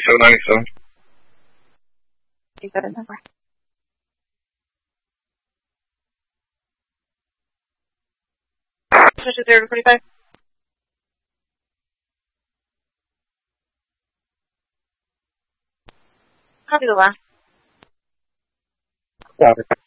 97. 37 number. Switch to 0 to 45. Copy the last. Got it.